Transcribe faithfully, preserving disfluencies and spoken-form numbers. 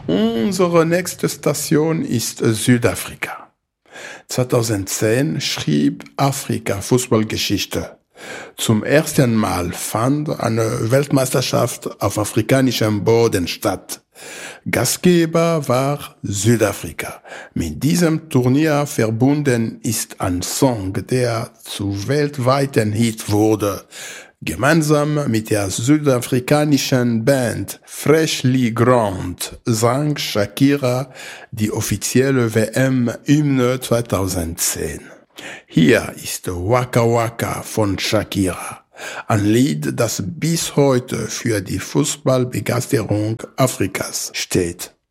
Unsere nächste Station ist Südafrika. zweitausendzehn schrieb Afrika Fußballgeschichte. Zum ersten Mal fand eine Weltmeisterschaft auf afrikanischem Boden statt. Gastgeber war Südafrika. Mit diesem Turnier verbunden ist ein Song, der zu weltweiten Hit wurde. Gemeinsam mit der südafrikanischen Band Freshly Ground sang Shakira die offizielle W M-Hymne zweitausendzehn. Hier ist Waka Waka von Shakira, ein Lied, das bis heute für die Fußballbegeisterung Afrikas steht.